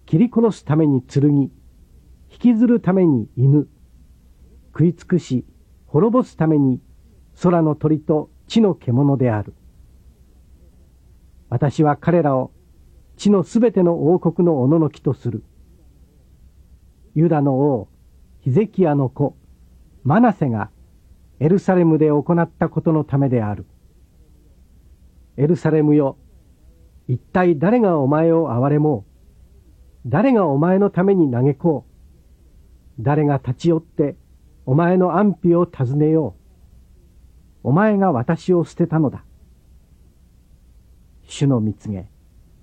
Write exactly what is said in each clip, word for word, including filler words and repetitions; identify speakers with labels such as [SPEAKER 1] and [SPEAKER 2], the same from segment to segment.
[SPEAKER 1] 切り殺すために剣、引きずるために犬、食い尽くし滅ぼすために空の鳥と地の獣である。私は彼らを地のすべての王国のおののきとする。ユダの王ヒゼキヤの子マナセがエルサレムで行ったことのためである。エルサレムよ、一体誰がお前を憐れもう。誰がお前のために嘆こう。誰が立ち寄ってお前の安否を尋ねよう。お前が私を捨てたのだ。主の蜜げ。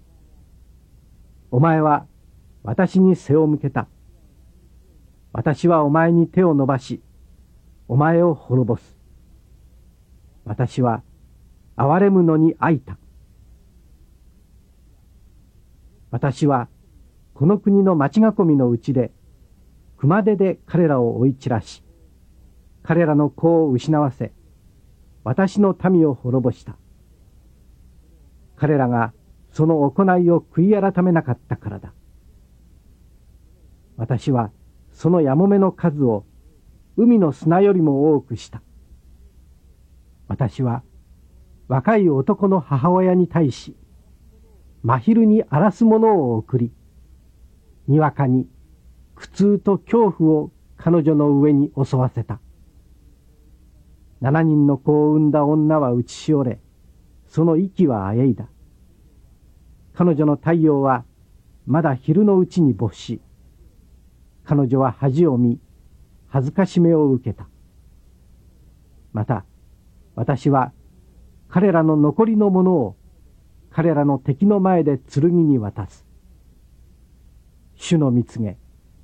[SPEAKER 1] お前は私に背を向けた。私はお前に手を伸ばし、お前を滅ぼす。私は憐れむのに飽いた。私はこの国の町囲みのうちで熊手で彼らを追い散らし、彼らの子を失わせ、私の民を滅ぼした。彼らがその行いを悔い改めなかったからだ。私はそのやもめの数を海の砂よりも多くした。私は若い男の母親に対し、真昼に荒らす者を送り、にわかに苦痛と恐怖を彼女の上に襲わせた。七人の子を産んだ女は打ちしおれ、その息はあえいだ。彼女の太陽はまだ昼のうちに没し、彼女は恥を見、恥ずかしめを受けた。また、私は彼らの残りのものを彼らの敵の前で剣に渡す。主の蜜げ。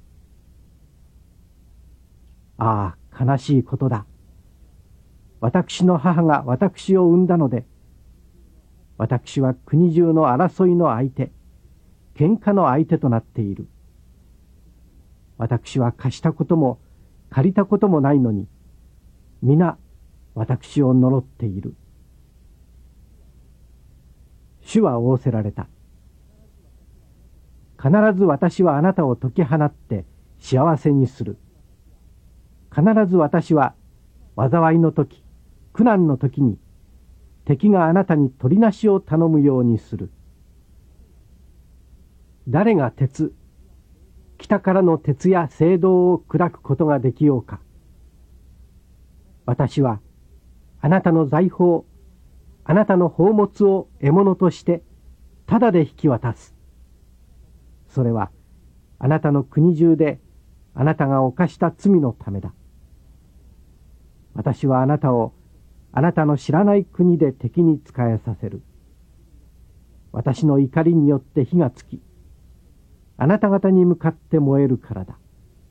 [SPEAKER 1] ああ、悲しいことだ。私の母が私を産んだので、私は国中の争いの相手、喧嘩の相手となっている。私は貸したことも借りたこともないのに、皆私を呪っている。主は仰せられた。必ず私はあなたを解き放って幸せにする。必ず私は災いの時、苦難の時に敵があなたに取りなしを頼むようにする。誰が鉄、北からの鉄や青銅を砕くことができようか。私はあなたの財宝、あなたの宝物を獲物としてただで引き渡す。それはあなたの国中であなたが犯した罪のためだ。私はあなたをあなたの知らない国で敵に仕えさせる。私の怒りによって火がつき、あなた方に向かって燃えるからだ。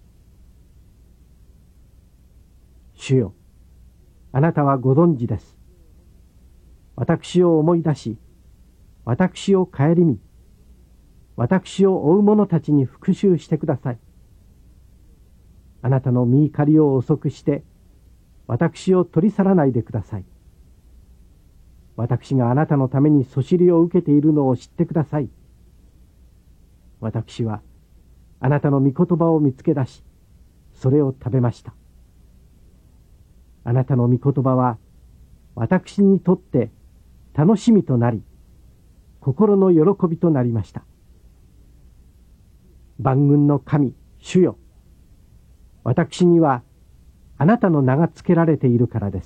[SPEAKER 1] 主よ、あなたはご存知です。私を思い出し、私を顧み、私を追う者たちに復讐してください。あなたの身怒りを遅くして、私を取り去らないでください。私があなたのためにそしりを受けているのを知ってください。私はあなたの御言葉を見つけ出し、それを食べました。あなたの御言葉は私にとって楽しみとなり、心の喜びとなりました。万軍の神、主よ、私にはあなたの名が付けられているからです。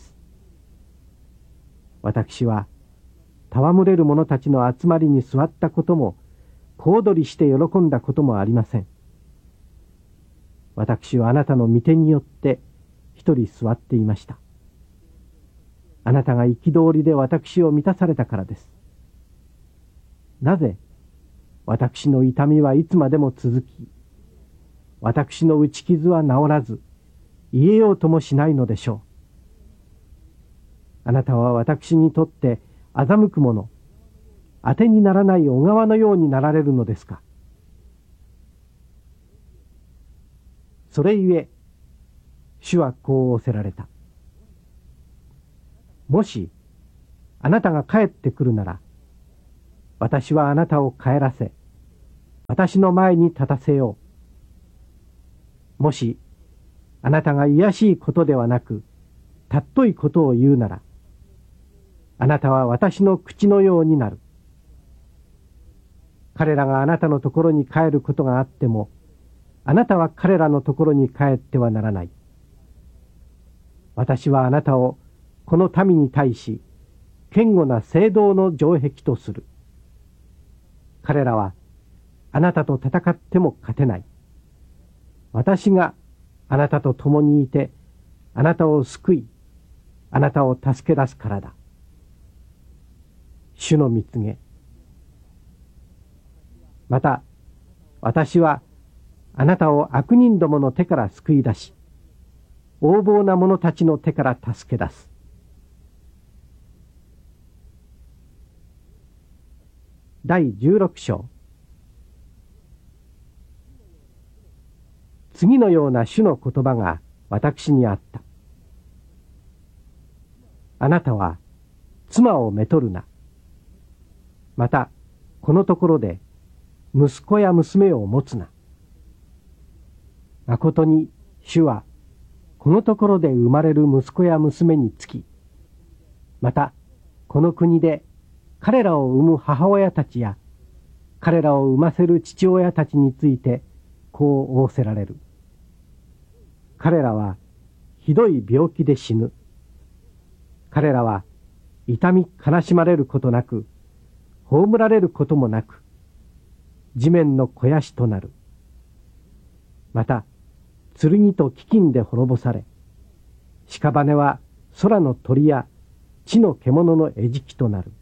[SPEAKER 1] 私は戯れる者たちの集まりに座ったことも、小躍りして喜んだこともありません。私はあなたの御手によって一人座っていました。あなたが憤りで私を満たされたからです。なぜ私の痛みはいつまでも続き、私の打ち傷は治らず、言えようともしないのでしょう。あなたは私にとって欺く者、当てにならない小川のようになられるのですか。それゆえ、主はこう仰せられた。もし、あなたが帰ってくるなら、私はあなたを帰らせ、 私の前に立たせよう。もし、あなたが卑しいことではなく、たっといことを言うなら、あなたは私の口のようになる。彼らがあなたのところに帰ることがあっても、あなたは彼らのところに帰ってはならない。私はあなたをこの民に対し、堅固な聖堂の城壁とする。彼らはあなたと戦っても勝てない。私があなたと共にいて、あなたを救い、あなたを助け出すからだ。主の蜜げ。また、私はあなたを悪人どもの手から救い出し、横暴な者たちの手から助け出す。第じゅうろく章。次のような主の言葉が私にあった。あなたは妻をめとるな。また、このところで息子や娘を持つな。まことに主はこのところで生まれる息子や娘につき、またこの国で彼らを産む母親たちや彼らを産ませる父親たちについてこう仰せられる。彼らはひどい病気で死ぬ。彼らは痛み悲しまれることなく、葬られることもなく、地面の肥やしとなる。また、剣と飢饉で滅ぼされ、屍は空の鳥や地の獣の餌食となる。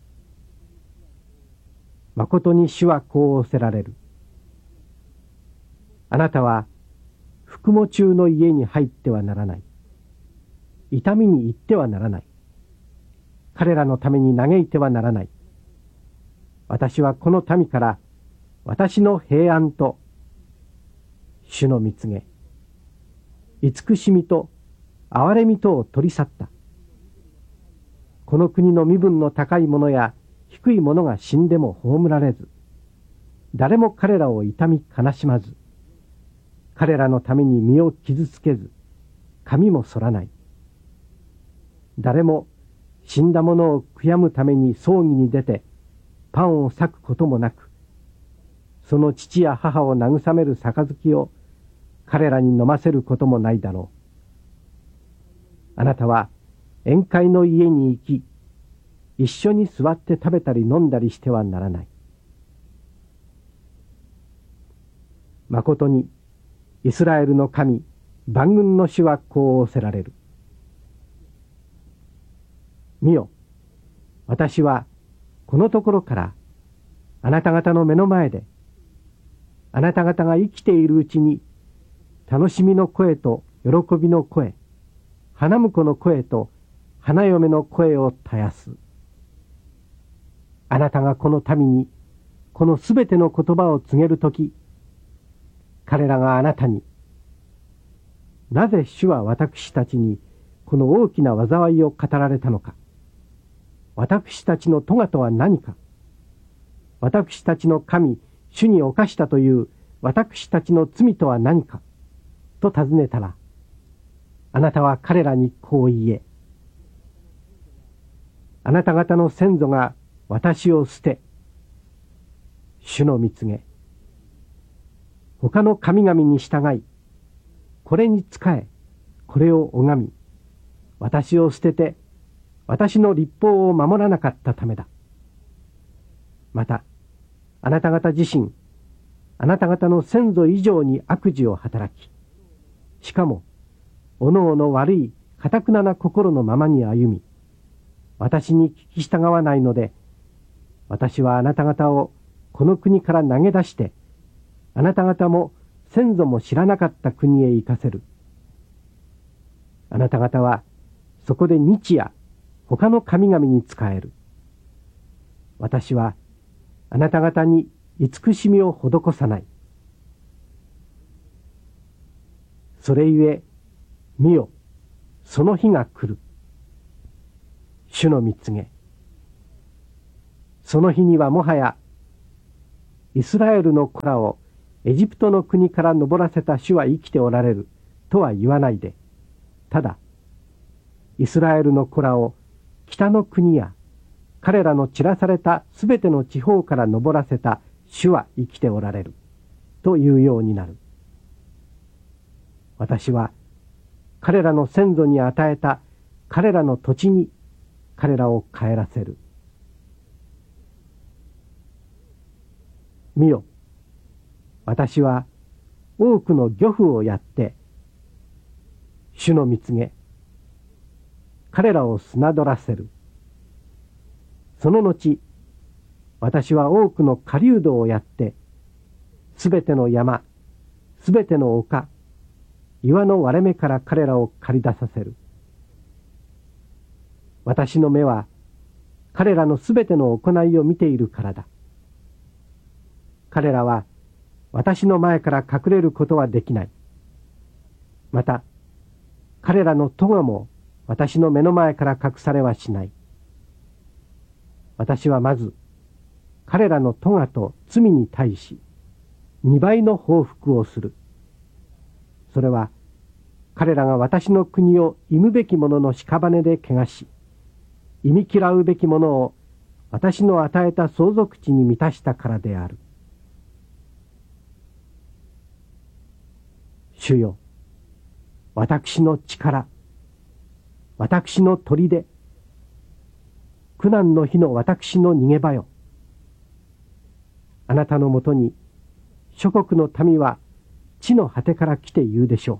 [SPEAKER 1] まことに主はこう仰せられる。あなたは、服喪中の家に入ってはならない。痛みに行ってはならない。彼らのために嘆いてはならない。私はこの民から私の平安と主の蜜げ、慈しみと憐れみとを取り去った。この国の身分の高い者や低い者が死んでも葬られず、誰も彼らを痛み悲しまず、彼らのために身を傷つけず、髪も剃らない。誰も死んだ者を悔やむために葬儀に出てパンを裂くこともなく、その父や母を慰める杯を彼らに飲ませることもないだろう。あなたは宴会の家に行き、一緒に座って食べたり飲んだりしてはならない。まことにイスラエルの神、万軍の主はこう仰せられる。見よ、私はこのところからあなた方の目の前で、あなた方が生きているうちに、楽しみの声と喜びの声、花婿の声と花嫁の声を絶やす。あなたがこの民にこのすべての言葉を告げるとき、彼らがあなたに、なぜ主は私たちにこの大きな災いを語られたのか。私たちの咎とは何か。私たちの神、主に犯したという私たちの罪とは何か。と尋ねたら、あなたは彼らにこう言え。あなた方の先祖が私を捨て、主の蜜げ、他の神々に従い、これに仕え、これを拝み、私を捨てて、私の律法を守らなかったためだ。また、あなた方自身、あなた方の先祖以上に悪事を働き、しかも、おのおの悪い、堅なな心のままに歩み、私に聞き従わないので、私はあなた方をこの国から投げ出して、あなた方も先祖も知らなかった国へ行かせる。あなた方は、そこで日夜、他の神々に仕える。私は、あなた方に慈しみを施さない。それゆえ、見よ、その日が来る。主の蜜げ。その日にはもはや、 イスラエルの子らをエジプトの国から登らせた主は生きておられるとは言わないで、ただイスラエルの子らを北の国や彼らの散らされたすべての地方から登らせた主は生きておられるというようになる。私は彼らの先祖に与えた彼らの土地に彼らを帰らせる。見よ、私は多くの漁夫をやって主の蜜げ彼らを砂取らせる。その後私は多くの狩人をやってすべての山すべての丘岩の割れ目から彼らを駆り出させる。私の目は彼らのすべての行いを見ているからだ。彼らは私の前から隠れることはできない。また彼らの咎も私の目の前から隠されはしない。私はまず彼らの咎と罪に対し二倍の報復をする。それは彼らが私の国を忌むべき者の屍で汚し、忌み嫌うべき者を私の与えた相続地に満たしたからである。主よ、私の力、私の砦、苦難の日の私の逃げ場よ。あなたのもとに諸国の民は地の果てから来て言うでしょう。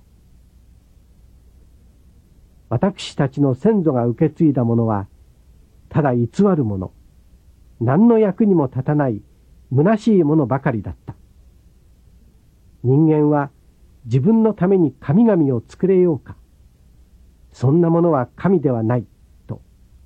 [SPEAKER 1] 私たちの先祖が受け継いだものはただ偽るもの、何の役にも立たない虚しいものばかりだった。人間は自分のために神々を作れようか。そんなものは神ではないと。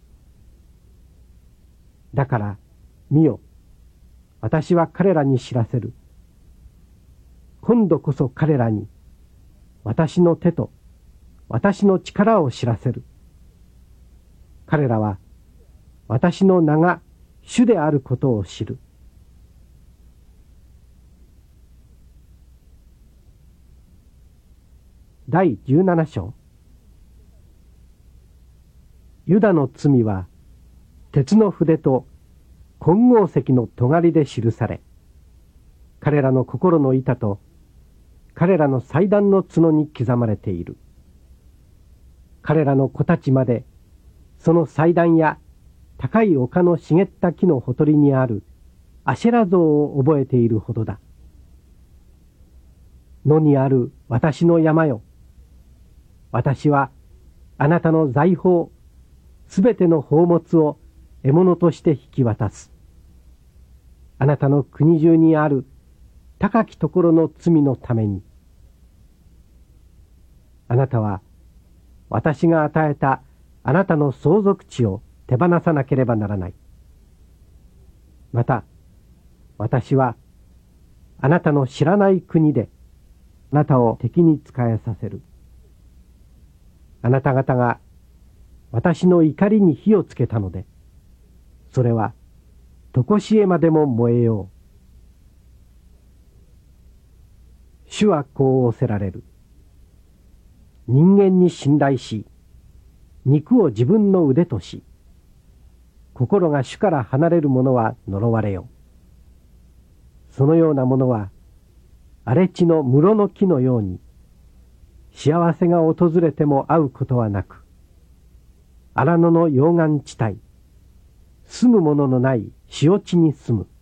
[SPEAKER 1] だから見よ、私は彼らに知らせる。今度こそ彼らに私の手と私の力を知らせる。彼らは私の名が主であることを知る。だいじゅうなな章。ユダの罪は鉄の筆と金剛石の尖で記され、彼らの心の板と彼らの祭壇の角に刻まれている。彼らの子たちまでその祭壇や高い丘の茂った木のほとりにあるアシェラ像を覚えているほどだ。野にある私の山よ、私はあなたの財宝すべての宝物を獲物として引き渡す。あなたの国中にある高きところの罪のために。あなたは私が与えたあなたの相続地を手放さなければならない。また私はあなたの知らない国であなたを敵に仕えさせる。あなた方が私の怒りに火をつけたので、それはとこしえまでも燃えよう。主はこう仰せられる。人間に信頼し、肉を自分の腕とし、心が主から離れる者は呪われよ。そのようなものは荒れ地の室の木のように、幸せが訪れても会うことはなく、荒野の溶岩地帯、住むもののない塩地に住む。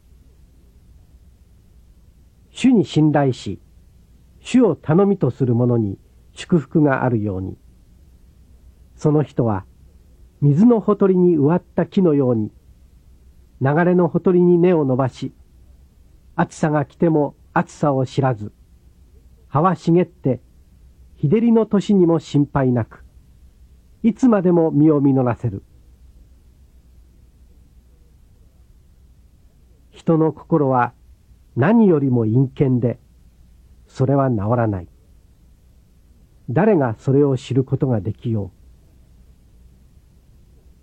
[SPEAKER 1] 主に信頼し、主を頼みとする者に祝福があるように、その人は水のほとりに植わった木のように、流れのほとりに根を伸ばし、暑さが来ても暑さを知らず、葉は茂って日照りの年にも心配なく、いつまでも実を実らせる。人の心は何よりも陰険で、それは治らない。誰がそれを知ることができよう。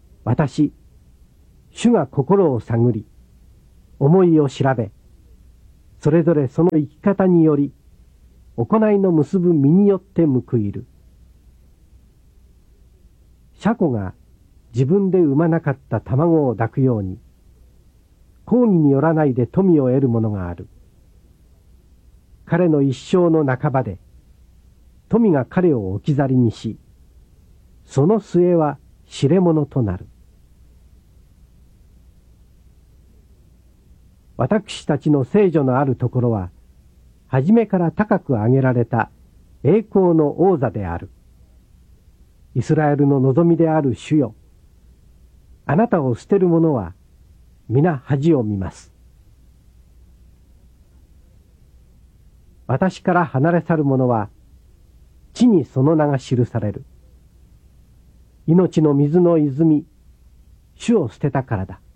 [SPEAKER 1] 私、主が心を探り、思いを調べ、 それぞれその生き方により、行いの結ぶ身によって報いる。車庫が自分で産まなかった卵を抱くように、公義によらないで富を得るものがある。彼の一生の半ばで、富が彼を置き去りにし、その末は知れ者となる。私たちの聖女のあるところは、初めから高く上げられた栄光の王座である。イスラエルの望みである主よ。あなたを捨てる者は皆恥を見ます。私から離れ去る者は地にその名が記される。命の水の泉、主を捨てたからだ。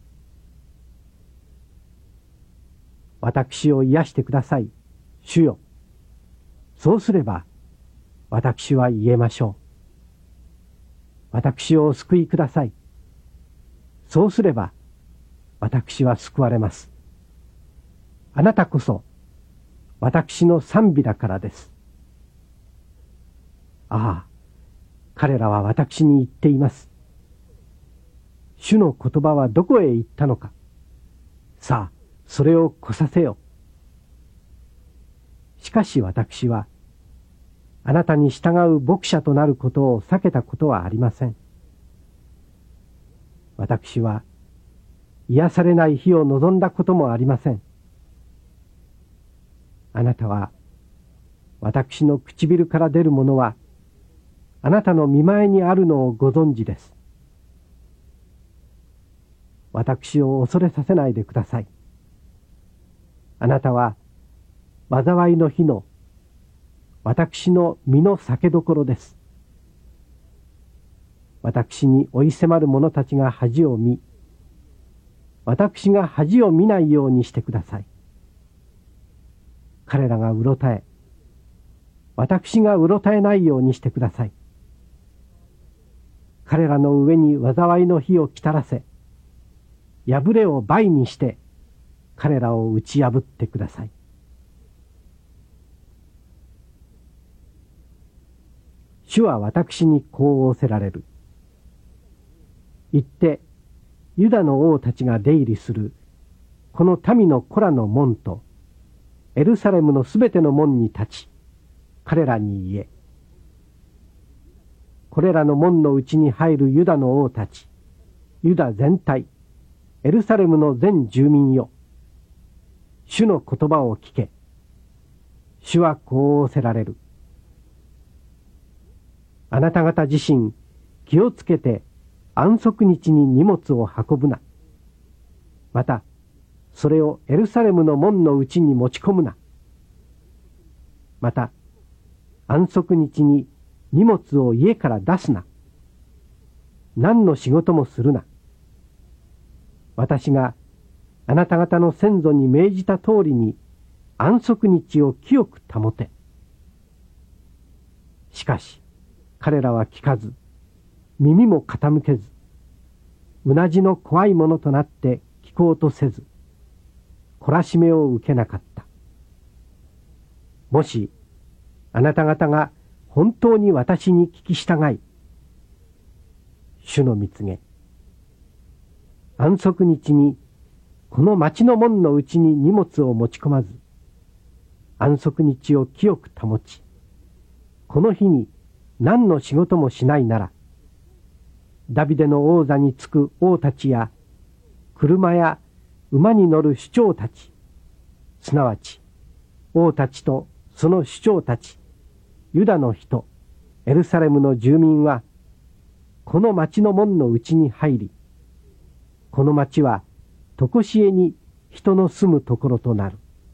[SPEAKER 1] 私を癒してください、主よ。そうすれば私は言えましょう。私をお救いください。そうすれば私は救われます。あなたこそ私の賛美だからです。ああ、彼らは私に言っています。主の言葉はどこへ行ったのか。さあ、それを来させよ。しかし私は、あなたに従う牧者となることを避けたことはありません。私は、癒されない日を望んだこともありません。あなたは、私の唇から出るものは、あなたの御前にあるのをご存知です。私を恐れさせないでください。あなたは、災いの日の、私の身の酒どころです。私に追い迫る者たちが恥を見、私が恥を見ないようにしてください。彼らがうろたえ、私がうろたえないようにしてください。彼らの上に災いの火を来たらせ、破れを倍にして彼らを打ち破ってください。主は私にこう仰せられる。言って、ユダの王たちが出入りする、この民の子らの門と、エルサレムのすべての門に立ち、彼らに言え。これらの門のうちに入るユダの王たち、ユダ全体、エルサレムの全住民よ。主の言葉を聞け。主はこう仰せられる。あなた方自身、気をつけて安息日に荷物を運ぶな。また、それをエルサレムの門のうちに持ち込むな。また、安息日に荷物を家から出すな。何の仕事もするな。私があなた方の先祖に命じた通りに安息日を清く保て。しかし、彼らは聞かず、耳も傾けず、うなじの怖いものとなって聞こうとせず、懲らしめを受けなかった。もし、あなた方が本当に私に聞き従い、主の蜜げ、安息日にこの町の門のうちに荷物を持ち込まず、安息日を清く保ち、この日に何の仕事もしないなら、ダビデの王座につく王たちや、車や馬に乗る首長たち、すなわち王たちとその首長たち、ユダの人、エルサレムの住民は、この町の門のうちに入り、この町はとこしえに人の住むところとなる。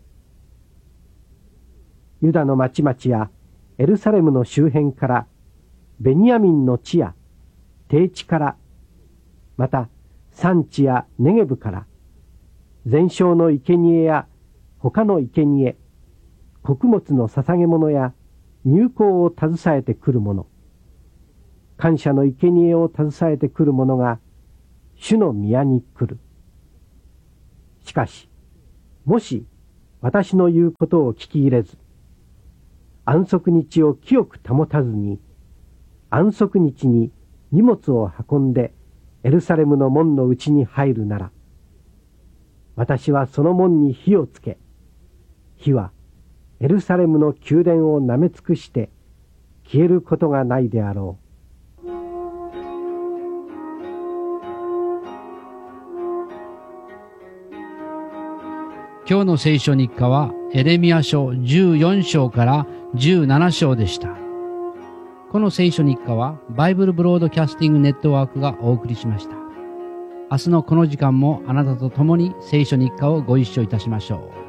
[SPEAKER 1] ユダの町々やエルサレムの周辺から、ベニヤミンの地や低地から、また山地やネゲブから、全焼の生贄や他の生贄、穀物の捧げ物や入香を携えてくる者、感謝の生贄を携えてくる者が主の宮に来る。しかし、もし私の言うことを聞き入れず、安息日を清く保たずに、安息日に荷物を運んでエルサレムの門の内に入るなら、私はその門に火をつけ、火はエルサレムの宮殿をなめ尽くして消えることがないであろう。
[SPEAKER 2] 今日の聖書日課はエレミヤ書じゅうよん章からじゅうなな章でした。この聖書日課はバイブルブロードキャスティングネットワークがお送りしました。明日のこの時間もあなたと共に聖書日課をご一緒いたしましょう。